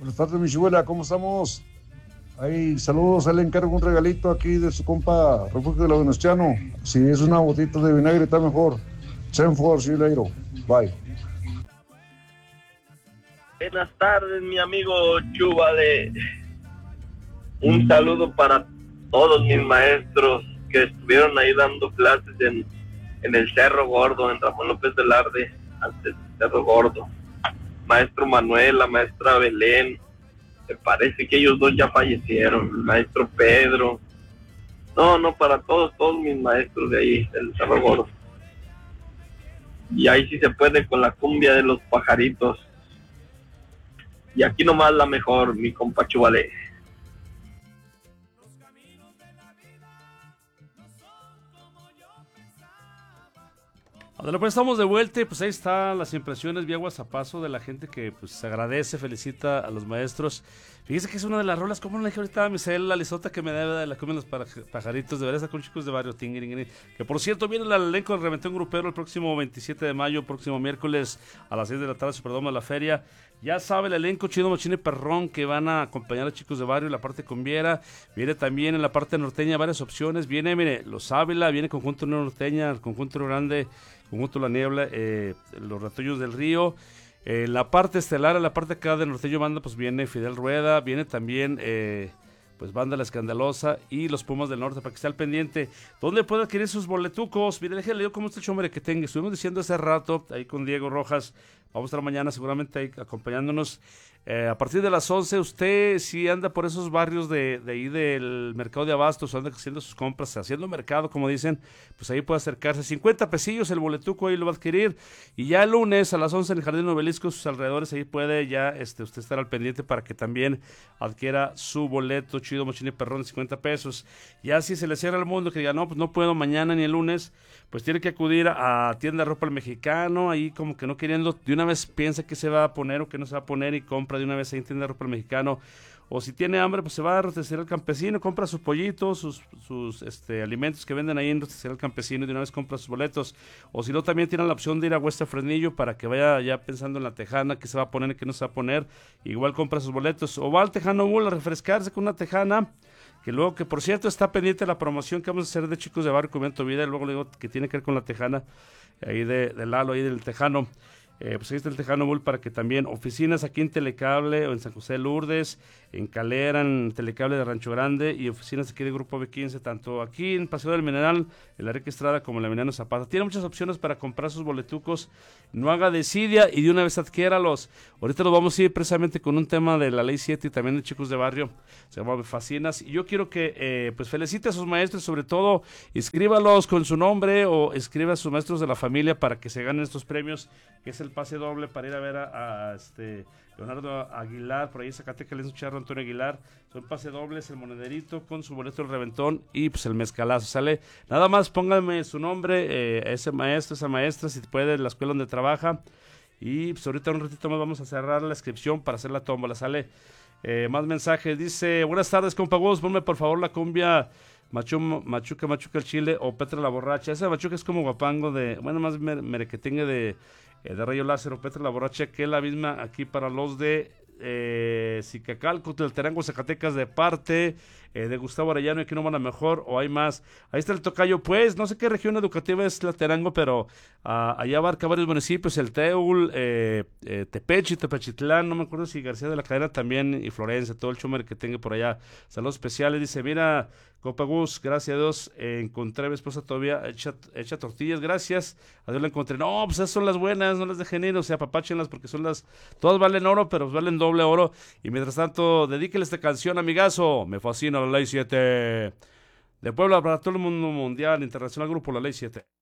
Buenas tardes, mi chibuela, ¿cómo estamos? Ahí, saludos, ahí le encargo un regalito aquí de su compa Refugio de la Venustiano. Si es una botita de vinagre, está mejor. Senfor, sí, Leiro. Bye. Buenas tardes, mi amigo Chubale. Un saludo para todos mis maestros que estuvieron ahí dando clases en el Cerro Gordo, en Ramón López Velarde, antes del Cerro Gordo. Maestro Manuel, la maestra Belén, me parece que ellos dos ya fallecieron. El maestro Pedro. No, para todos mis maestros de ahí, del Cerro Gordo. Y ahí sí se puede con la cumbia de los pajaritos. Y aquí nomás la mejor, mi compa Chubale. Ahora pues estamos de vuelta y pues ahí están las impresiones vía WhatsAppazo de la gente que pues se agradece, felicita a los maestros. Fíjese que es una de las rolas, como le dije ahorita a Misael, la lisota que me debe de la cumbia de los pajaritos, debería estar con chicos de barrio Tingiringiri. Que por cierto viene el elenco del Reventón Grupero el próximo 27 de mayo, próximo miércoles a las 6 de la tarde, Superdoma de la Feria. Ya sabe el elenco Chido Machín y Perrón que van a acompañar a chicos de barrio en la parte cumbiera. Viene también en la parte norteña varias opciones. Viene, mire, Los Ávila, viene Conjunto Norteña, Conjunto Grande, Conjunto La Niebla, Los Ratoños del Río. La parte estelar, en la parte acá de Norteño Banda, pues viene Fidel Rueda, viene también pues Banda La Escandalosa y Los Pumas del Norte, para que esté al pendiente. ¿Dónde puede adquirir sus boletucos? Mire, déjale yo cómo está el chombre que tenga. Estuvimos diciendo hace rato, ahí con Diego Rojas, vamos a estar mañana seguramente ahí acompañándonos. A partir de las 11, usted si anda por esos barrios de ahí del mercado de abastos, anda haciendo sus compras, haciendo mercado, como dicen, pues ahí puede acercarse. 50 pesillos el boletuco, ahí lo va a adquirir. Y ya el lunes a las 11 en el Jardín Obelisco, sus alrededores, ahí puede ya usted estar al pendiente para que también adquiera su boleto Chido Machín y Perrón de 50 pesos. Ya si se le cierra el mundo, que diga, no, pues no puedo mañana ni el lunes, pues tiene que acudir a tienda de ropa al mexicano, ahí como que no queriendo, de una vez piensa que se va a poner o que no se va a poner y compra de una vez ahí en tienda de ropa al mexicano. O si tiene hambre, pues se va a Roticería El Campesino, compra su pollito, sus alimentos que venden ahí en Roticería El Campesino y de una vez compra sus boletos. O si no, también tienen la opción de ir a Huesta Fresnillo para que vaya ya pensando en la tejana, que se va a poner y que no se va a poner. Igual compra sus boletos. O va al Tejano Bull a refrescarse con una tejana. Que luego, que por cierto está pendiente la promoción que vamos a hacer de Chicos de Barrio Cubriendo Vida, y luego le digo que tiene que ver con la tejana, ahí de Lalo, ahí del Tejano. Pues ahí está el Tejano Bull para que también oficinas aquí en Telecable o en San José de Lourdes, en Calera, en Telecable de Rancho Grande y oficinas aquí de Grupo B15, tanto aquí en Paseo del Mineral, en la Enrique Estrada como en la Emiliano Zapata. Tiene muchas opciones para comprar sus boletucos, no haga desidia y de una vez adquiéralos. Ahorita nos vamos a ir precisamente con un tema de la Ley 7 y también de Chicos de Barrio, se llama Me Fascinas. Y yo quiero que pues felicite a sus maestros, sobre todo escríbalos con su nombre o escriba a sus maestros de la familia para que se ganen estos premios, que es el pase doble para ir a ver a Leonardo Aguilar, por ahí en Zacatecas, le Charro Antonio Aguilar. Son pase dobles, el monederito con su boleto del reventón y pues el mezcalazo. Sale, nada más pónganme su nombre, ese maestro, esa maestra, si puede, la escuela donde trabaja. Y pues ahorita un ratito más vamos a cerrar la inscripción para hacer la tómbola. Sale más mensajes. Dice, buenas tardes, compa Gus, ponme por favor la cumbia Machuca el Chile o Petra la Borracha. Esa Machuca es como guapango de, bueno, más merequetengue de Rayo Láser o Petra la Borracha, que es la misma aquí para los de Zicacalco, del Terango, Zacatecas, de parte de Gustavo Arellano, y aquí no van a mejor, o hay más. Ahí está el tocayo, pues, no sé qué región educativa es la Terango, pero allá abarca varios municipios, el Teul, Tepechi, Tepechitlán, no me acuerdo si García de la Cadena también, y Florencia, todo el chumer que tenga por allá. Saludos especiales, dice, mira, Copa Gus, gracias a Dios, encontré a mi esposa todavía hecha tortillas, gracias a Dios la encontré. No, pues esas son las buenas, no las dejen ir, o sea, apapáchenlas porque son todas valen oro, pero valen doble oro. Y mientras tanto, dedíquele esta canción, amigazo, Me Fascina la Ley 7. De Puebla para todo el mundo mundial, internacional, grupo La Ley 7.